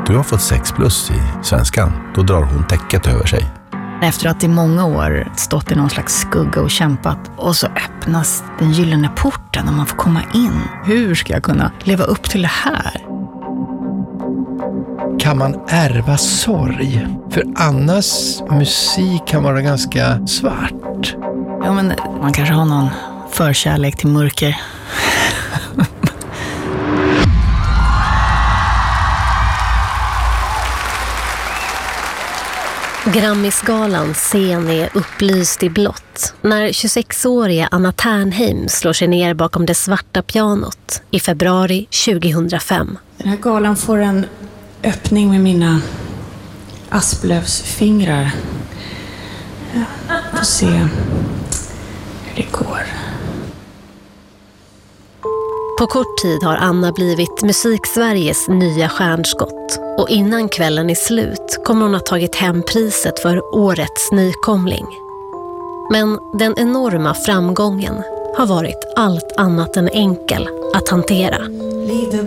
Du har fått 6+ i svenskan. Då drar hon täcket över sig. Efter att i många år stått i någon slags skugga och kämpat, och så öppnas den gyllene porten och man får komma in. Hur ska jag kunna leva upp till det här? Kan man ärva sorg? För Annas musik kan vara ganska svart. Ja, men man kanske har någon förkärlek till mörker. Grammisgalans scen är upplyst i blått när 26-åriga Anna Ternheim slår sig ner bakom det svarta pianot i februari 2005. Den här galan får en öppning med mina asplövsfingrar. Jag får se hur det går. På kort tid har Anna blivit Musik-Sveriges nya stjärnskott. Och innan kvällen är slut kommer hon att ha tagit hem priset för årets nykomling. Men den enorma framgången har varit allt annat än enkel att hantera.